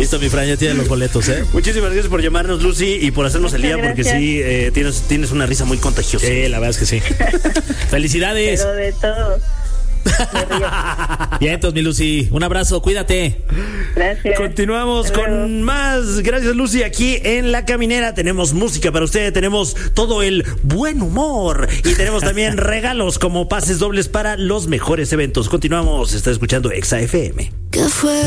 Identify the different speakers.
Speaker 1: Listo, mi Fran, ya tienes los boletos, ¿eh?
Speaker 2: Muchísimas gracias por llamarnos, Lucy, y por hacernos el día, porque sí, tienes una risa muy contagiosa.
Speaker 1: Sí, la verdad es que sí. ¡Felicidades!
Speaker 3: Pero de todo.
Speaker 1: Bien, entonces, mi Lucy, un abrazo, cuídate.
Speaker 3: Gracias.
Speaker 2: Continuamos con más. Gracias, Lucy. Aquí en La Caminera tenemos música para usted, tenemos todo el buen humor y tenemos también regalos como pases dobles para los mejores eventos. Continuamos, está escuchando Exa FM.
Speaker 4: ¿Qué fue?